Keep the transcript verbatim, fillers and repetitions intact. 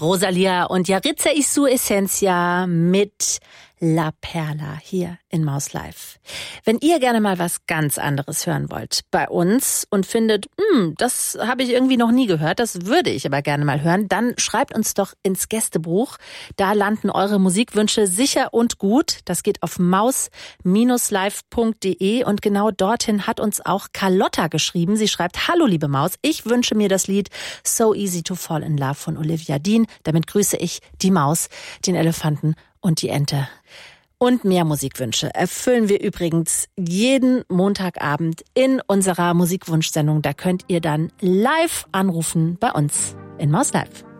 Rosalia und Yaritza y su Esencia mit La Perla hier in Maus Live. Wenn ihr gerne mal was ganz anderes hören wollt bei uns und findet, hm, das habe ich irgendwie noch nie gehört, das würde ich aber gerne mal hören, dann schreibt uns doch ins Gästebuch. Da landen eure Musikwünsche sicher und gut. Das geht auf maus live punkt de und genau dorthin hat uns auch Carlotta geschrieben. Sie schreibt: Hallo liebe Maus, ich wünsche mir das Lied So Easy to Fall in Love von Olivia Dean. Damit grüße ich die Maus, den Elefanten und die Ente. Und mehr Musikwünsche erfüllen wir übrigens jeden Montagabend in unserer Musikwunschsendung. Da könnt ihr dann live anrufen bei uns in Maus Live.